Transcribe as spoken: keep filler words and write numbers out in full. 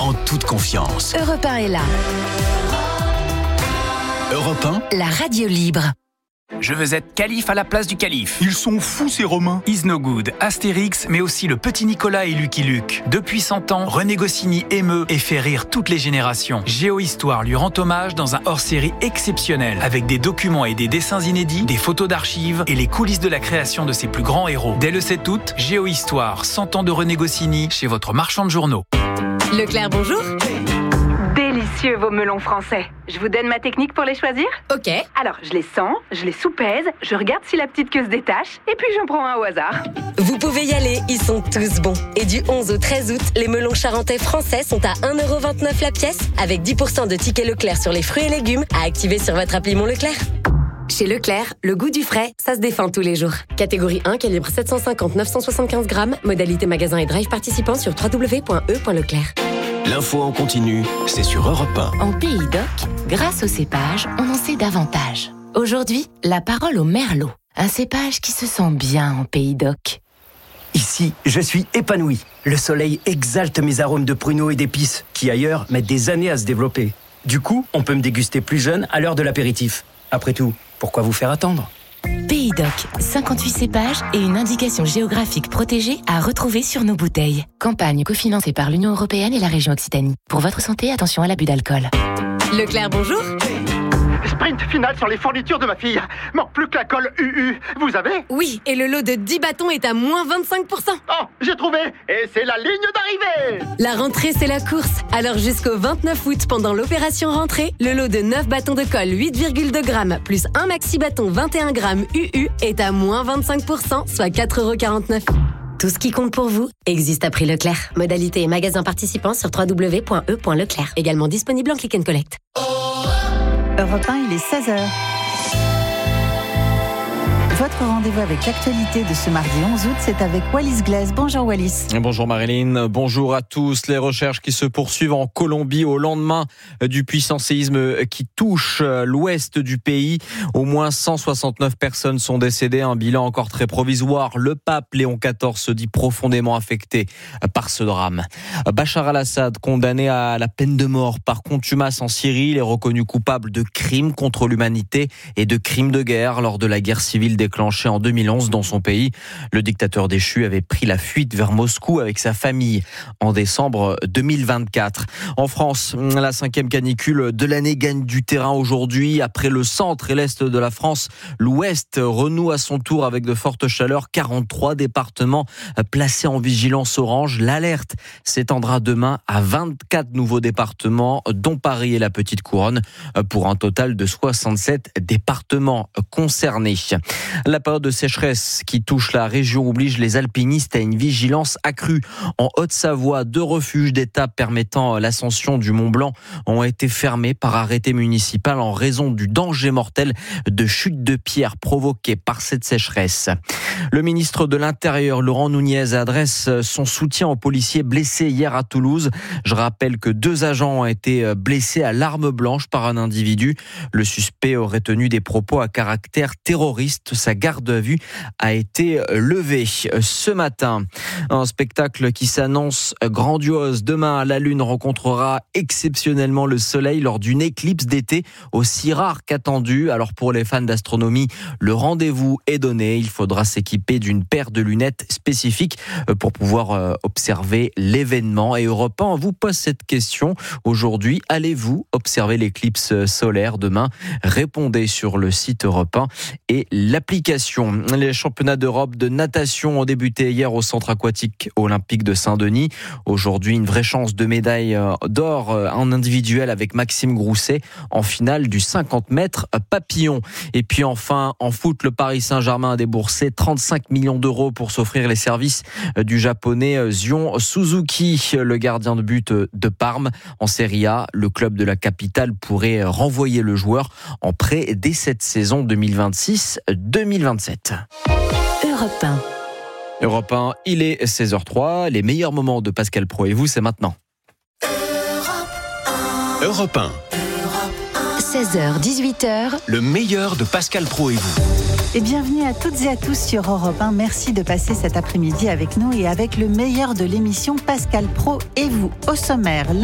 en toute confiance. Europe un est là. Europe un, la radio libre. Je veux être calife à la place du calife. Ils sont fous ces Romains. Is No Good, Astérix, mais aussi le petit Nicolas et Lucky Luke. Depuis cent ans, René Goscinny émeut et fait rire toutes les générations. Géohistoire lui rend hommage dans un hors-série exceptionnel, avec des documents et des dessins inédits, des photos d'archives et les coulisses de la création de ses plus grands héros. Dès le sept août, Géohistoire, cent ans de René Goscinny, chez votre marchand de journaux. Leclerc, bonjour. Délicieux vos melons français. Je vous donne ma technique pour les choisir ? Ok. Alors, je les sens, je les soupèse, je regarde si la petite queue se détache, et puis j'en prends un au hasard. Vous pouvez y aller, ils sont tous bons. Et du onze au treize août, les melons charentais français sont à un euro vingt-neuf la pièce, avec dix pour cent de tickets Leclerc sur les fruits et légumes à activer sur votre appli Mon Leclerc. Chez Leclerc, le goût du frais, ça se défend tous les jours. Catégorie un, calibre sept cent cinquante à neuf cent soixante-quinze grammes, modalité magasin et drive participant sur w w w point e point leclerc. l'info en continu, c'est sur Europe un. En Pays d'Oc, grâce au cépage, on en sait davantage. Aujourd'hui, la parole au merlot. Un cépage qui se sent bien en Pays d'Oc. Ici, je suis épanoui. Le soleil exalte mes arômes de pruneaux et d'épices, qui ailleurs mettent des années à se développer. Du coup, on peut me déguster plus jeune à l'heure de l'apéritif. Après tout, pourquoi vous faire attendre ? Pays d'Oc, cinquante-huit cépages et une indication géographique protégée à retrouver sur nos bouteilles. Campagne cofinancée par l'Union européenne et la région Occitanie. Pour votre santé, attention à l'abus d'alcool. Leclerc, bonjour. Sprint final sur les fournitures de ma fille. Manque plus que la colle U U. Vous avez ? Oui, et le lot de dix bâtons est à moins vingt-cinq pour cent. Oh, j'ai trouvé. Et c'est la ligne d'arrivée. La rentrée, c'est la course. Alors jusqu'au vingt-neuf août, pendant l'opération rentrée, le lot de neuf bâtons de colle huit virgule deux grammes plus un maxi bâton vingt et un grammes U U est à moins vingt-cinq pour cent, soit quatre euros quarante-neuf. Tout ce qui compte pour vous existe à prix Leclerc. Modalité et magasin participants sur w w w point e point leclerc. Également disponible en click and collect. Europe un, il est seize heures. Votre rendez-vous avec l'actualité de ce mardi onze août, c'est avec Wallis Glaise. Bonjour Wallis. Bonjour Marilyn, bonjour à tous. Les recherches qui se poursuivent en Colombie au lendemain du puissant séisme qui touche l'ouest du pays. Au moins cent soixante-neuf personnes sont décédées, un bilan encore très provisoire. Le pape Léon quatorze se dit profondément affecté par ce drame. Bachar al-Assad, condamné à la peine de mort par contumace en Syrie, il est reconnu coupable de crimes contre l'humanité et de crimes de guerre lors de la guerre civile déclenché en deux mille onze dans son pays. Le dictateur déchu avait pris la fuite vers Moscou avec sa famille en décembre deux mille vingt-quatre. En France, la cinquième canicule de l'année gagne du terrain aujourd'hui. Après le centre et l'est de la France, l'ouest renoue à son tour avec de fortes chaleurs. quarante-trois départements placés en vigilance orange. L'alerte s'étendra demain à vingt-quatre nouveaux départements, dont Paris et la Petite Couronne, pour un total de soixante-sept départements concernés. La période de sécheresse qui touche la région oblige les alpinistes à une vigilance accrue. En Haute-Savoie, deux refuges d'étape permettant l'ascension du Mont Blanc ont été fermés par arrêté municipal en raison du danger mortel de chute de pierres provoquée par cette sécheresse. Le ministre de l'Intérieur, Laurent Nunez, adresse son soutien aux policiers blessés hier à Toulouse. Je rappelle que deux agents ont été blessés à l'arme blanche par un individu. Le suspect aurait tenu des propos à caractère terroriste. Sa garde à vue a été levée ce matin. Un spectacle qui s'annonce grandiose. Demain, la Lune rencontrera exceptionnellement le Soleil lors d'une éclipse d'été aussi rare qu'attendue. Alors pour les fans d'astronomie, le rendez-vous est donné. Il faudra s'équiper d'une paire de lunettes spécifiques pour pouvoir observer l'événement. Et Europe un vous pose cette question aujourd'hui. Allez-vous observer l'éclipse solaire demain ? Répondez sur le site Europe un et l'application. Les championnats d'Europe de natation ont débuté hier au centre aquatique olympique de Saint-Denis. Aujourd'hui, une vraie chance de médaille d'or en individuel avec Maxime Grousset en finale du cinquante mètres papillon. Et puis enfin, en foot, le Paris Saint-Germain a déboursé trente-cinq millions d'euros pour s'offrir les services du japonais Zion Suzuki, le gardien de but de Parme. En Serie A, le club de la capitale pourrait renvoyer le joueur en prêt dès cette saison deux mille vingt-six deux mille vingt-sept. Europe un. Europe un, il est seize heures zéro trois. Les meilleurs moments de Pascal Praud et vous, c'est maintenant. Europe un. seize heures dix-huit heures. Le meilleur de Pascal Praud et vous. Et bienvenue à toutes et à tous sur Europe un. Merci de passer cet après-midi avec nous et avec le meilleur de l'émission Pascal Praud et vous. Au sommaire,